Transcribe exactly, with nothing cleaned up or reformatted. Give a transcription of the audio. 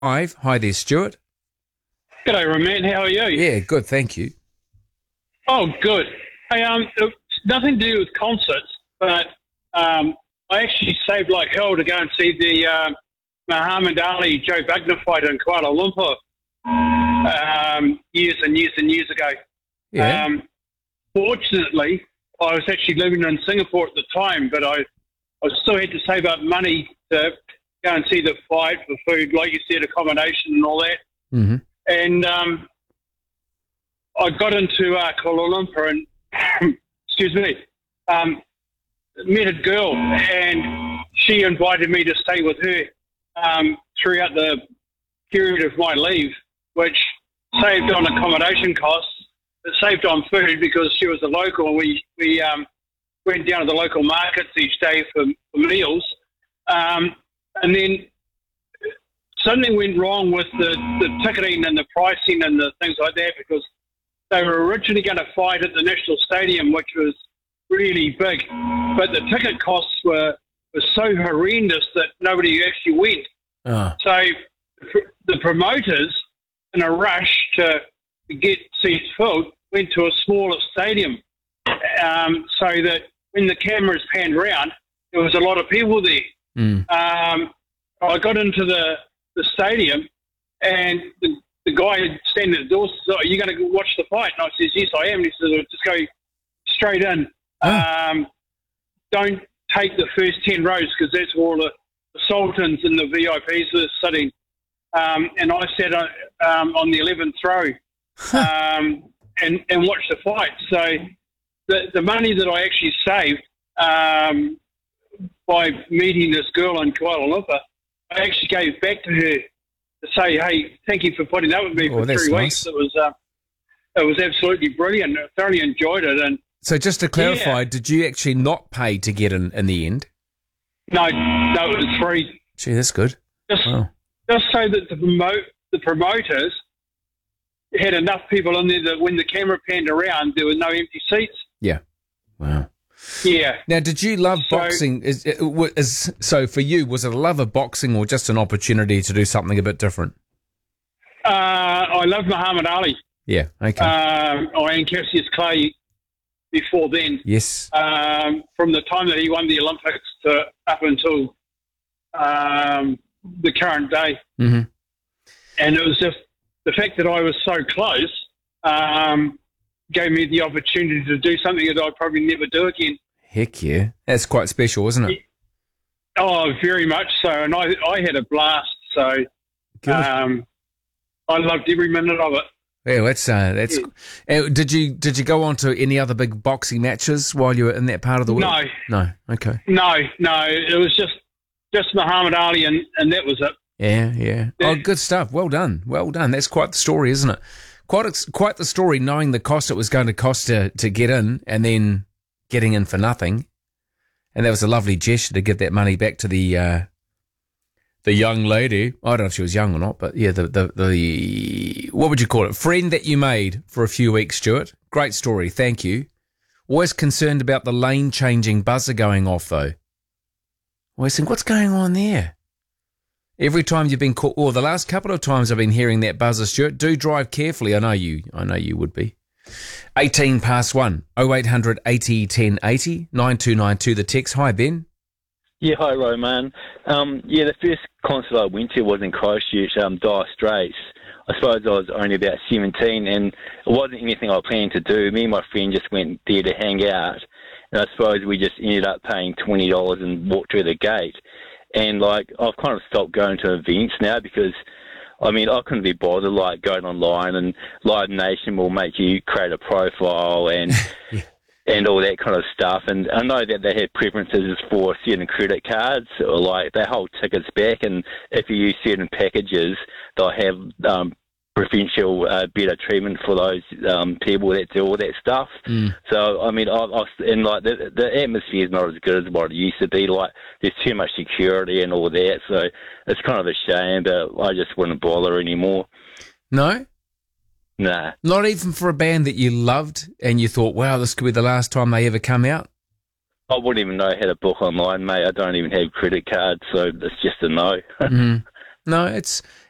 Five. Hi there, Stuart. G'day, Roman. How are you? Yeah, good, thank you. Oh, good. Hey, um, it's nothing to do with concerts, but um, I actually saved like hell to go and see the uh, Muhammad Ali Joe Wagner fight in Kuala Lumpur um, years and years and years ago. Yeah. Um, fortunately, I was actually living in Singapore at the time, but I, I still had to save up money to go and see the fight for food, like you said, accommodation and all that. Mm-hmm. And um, I got into uh, Kuala Lumpur and, excuse me, um, met a girl, and she invited me to stay with her um, throughout the period of my leave, which saved on accommodation costs. It saved on food because she was a local, and we, we um, went down to the local markets each day for, for meals. Um, and then something went wrong with the, the ticketing and the pricing and the things like that, because they were originally going to fight at the National Stadium, which was really big, but the ticket costs were, were so horrendous that nobody actually went. Oh. So the promoters, in a rush to get seats filled, went to a smaller stadium, um, so that when the cameras panned around, there was a lot of people there. Mm. Um, I got into the, the stadium, and the, the guy standing at the door said, "Are you going to watch the fight?" And I says, "Yes, I am." And he said, "Just go straight in. Oh. Um, don't take the first ten rows, because that's where all the, the sultans and the V I Ps were sitting." Um, and I sat on, um, on the eleventh row um, and, and watched the fight. So the, the money that I actually saved um, by meeting this girl in Kuala Lumpur, I actually gave back to her to say, "Hey, thank you for putting up with me Oh, for that's three nice. weeks. It was uh, it was absolutely brilliant. I thoroughly enjoyed it." And So just to clarify, Yeah. did you actually not pay to get in in the end? no, no, it was free. Gee, that's good. Just, Wow. just so that the promote the promoters had enough people in there that when the camera panned around, there were no empty seats. Yeah. Wow. Yeah. Now, did you love So- boxing? Is, is so for you? Was it a love of boxing or just an opportunity to do something a bit different? Uh, I love Muhammad Ali. Yeah. Okay. Um, I and Cassius Clay before then. yes. Um, from the time that he won the Olympics to up until um, the current day. Mm-hmm. And it was just the fact that I was so close um, gave me the opportunity to do something that I'd probably never do again. Heck yeah. That's quite special, isn't it? Oh, very much so. And I, I had a blast. So Good. um, I loved every minute of it. Yeah, that's uh, that's. Uh, did you did you go on to any other big boxing matches while you were in that part of the world? No. No. Okay. No, no, it was just just Muhammad Ali, and, and that was it. Yeah, yeah. Oh, good stuff. Well done. Well done. That's quite the story, isn't it? Quite a, quite the story, knowing the cost it was going to cost to, to get in and then getting in for nothing. And that was a lovely gesture to give that money back to the uh, the young lady. I don't know if she was young or not, but yeah, the, the, the, what would you call it? Friend that you made for a few weeks, Stuart. Great story. Thank you. Always concerned about the lane changing buzzer going off, though. Always think, what's going on there? Every time you've been caught, or the last couple of times I've been hearing that buzzer, Stuart, do drive carefully. I know you, I know you would be. eighteen past one, oh eight hundred eighty ten eighty, nine two nine two the text. Hi, Ben. Yeah, hi, Roman. Um, yeah, the first concert I went to was in Christchurch, um, Dire Straits. I suppose I was only about seventeen, and it wasn't anything I planned to do. Me and my friend just went there to hang out, and I suppose we just ended up paying twenty dollars and walked through the gate. And, like, I've kind of stopped going to events now because, I mean, I couldn't be bothered, like, going online, and Live Nation will make you create a profile and Yeah. and all that kind of stuff. And I know that they have preferences for certain credit cards, or, like, they hold tickets back, and if you use certain packages, they'll have um, preferential uh, better treatment for those um, people that do all that stuff. Mm. So, I mean, I, I, and like the, the atmosphere is not as good as what it used to be. Like, there's too much security and all that. So, it's kind of a shame, but I just wouldn't bother anymore. No? Nah. Not even for a band that you loved and you thought, wow, this could be the last time they ever come out? I wouldn't even know how to book online, mate. I don't even have credit cards, so it's just a no. Mm. No, it's